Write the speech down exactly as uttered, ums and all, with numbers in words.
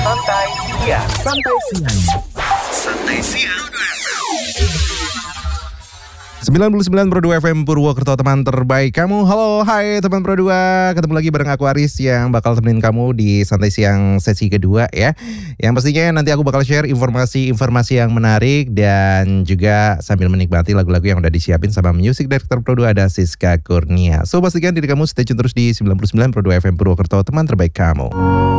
Santai Siang. Santai Siang. Santai Siang. sembilan puluh sembilan koma dua F M Purwokerto, teman terbaik kamu. Halo, hai teman Pro dua. Ketemu lagi bareng aku Aris yang bakal temenin kamu di Santai Siang sesi kedua ya. Yang pastinya nanti aku bakal share informasi-informasi yang menarik dan juga sambil menikmati lagu-lagu yang udah disiapin sama Music Director Pro dua ada Siska Kurnia. So pastikan diri kamu stay tune terus di sembilan puluh sembilan koma dua F M Purwokerto, teman terbaik kamu.